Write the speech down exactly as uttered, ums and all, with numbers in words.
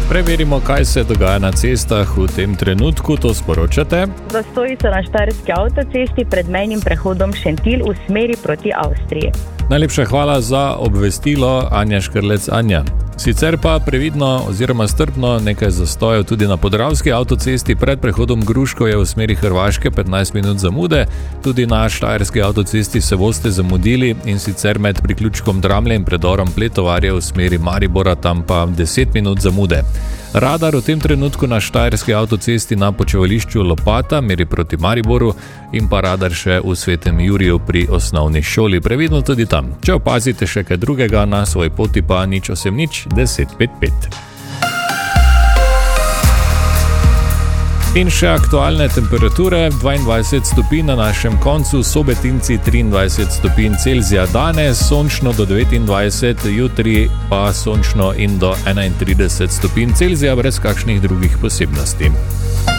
Preverimo, kaj se dogaja na cestah v tem trenutku, to sporočate. Zastoji so na štajerski avtocesti pred mejnim prehodom Šentilj v smeri proti Avstriji. Najlepša hvala za obvestilo, Anja Škrlec. Anja. Sicer pa previdno oziroma strpno nekaj zastojev tudi na podravski avtocesti pred prehodom Gruškovje v smeri Hrvaške, petnajst minut zamude. Tudi na štajerski avtocesti se boste zamudili in sicer med priključkom Dramlje in predorom Pletovarje v smeri Maribora, tam pa deset minut zamude. Radar v tem trenutku na štajerski avtocesti na počivališču Lopata, meri proti Mariboru, in pa radar še v Svetem Juriju pri osnovni šoli. Previdno tudi tam. Če opazite še kaj drugega na svoj poti, pa nič osem nič deset pet pet. In še aktualne temperature, dvaindvajset stopinj na našem koncu, Sobetinci triindvajset stopinj Celzija danes, sončno do devetindvajset, jutri pa sončno in do enaintrideset stopinj Celzija brez kakšnih drugih posebnosti.